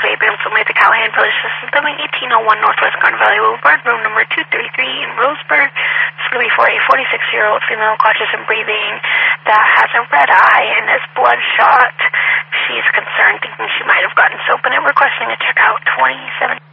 Clay Bam Family, the Callahan Village System, 1801 Northwest Garden Valley Boulevard, room number 233 in Roseburg. It's going to be for a 46-year-old female conscious and breathing that has a red eye and is bloodshot. She's concerned, thinking she might have gotten soap in it, requesting a checkout 27.